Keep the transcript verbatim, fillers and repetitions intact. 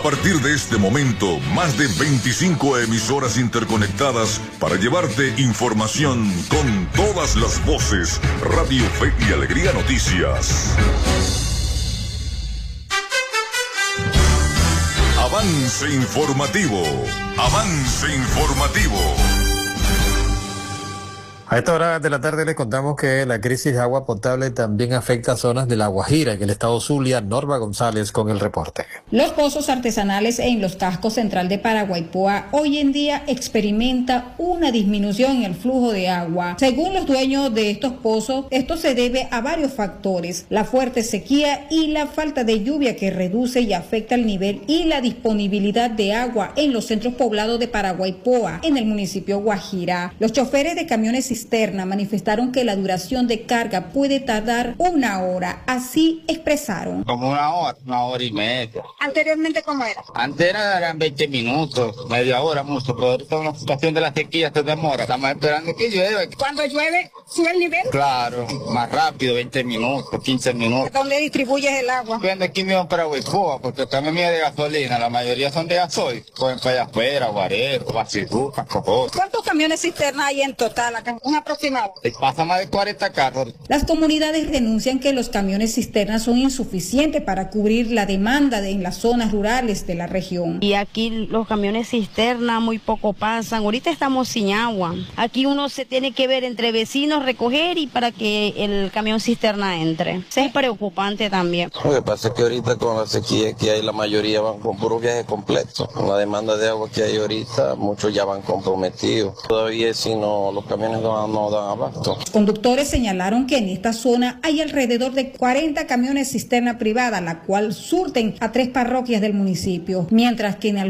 partir de este momento, más de veinticinco emisoras interconectadas para llevarte información con todas las voces. Radio Fe y Alegría Noticias. Avance informativo. Avance informativo. A esta hora de la tarde les contamos que la crisis de agua potable también afecta a zonas de La Guajira, en el estado Zulia. Norma González con el reporte. Los pozos artesanales en los cascos central de Paraguaypoa hoy en día experimenta una disminución en el flujo de agua. Según los dueños de estos pozos, esto se debe a varios factores: la fuerte sequía y la falta de lluvia, que reduce y afecta el nivel y la disponibilidad de agua en los centros poblados de Paraguaypoa, en el municipio Guajira. Los choferes de camiones cisterna manifestaron que la duración de carga puede tardar una hora. Así expresaron. Como una hora, una hora y media. ¿Anteriormente cómo era? Antes eran veinte minutos, media hora mucho, pero ahorita una situación de la sequía se demora. Estamos esperando que llueva. Cuando llueve, ¿sube el nivel? Claro, más rápido, veinte minutos, quince minutos. ¿Dónde distribuyes el agua? Vendo aquí mismo para Paraguaypoa, porque también mía de gasolina, la mayoría son de gasoil. Cogen para allá afuera, Guarero, Basirú, Cascojón. ¿Cuántos camiones cisterna hay en total acá? Un aproximado. Pasa más de cuarenta carros. Las comunidades denuncian que los camiones cisternas son insuficientes para cubrir la demanda de, en las zonas rurales de la región. Y aquí los camiones cisterna muy poco pasan. Ahorita estamos sin agua. Aquí uno se tiene que ver entre vecinos, recoger y para que el camión cisterna entre. Eso es preocupante también. Lo que pasa es que ahorita con la sequía que hay, la mayoría van con puro viaje completo. Con la demanda de agua que hay ahorita, muchos ya van comprometidos. Todavía si no, los camiones no no dan abasto. Los conductores señalaron que en esta zona hay alrededor de cuarenta camiones cisterna privada, la cual surten a tres parroquias del municipio, mientras que en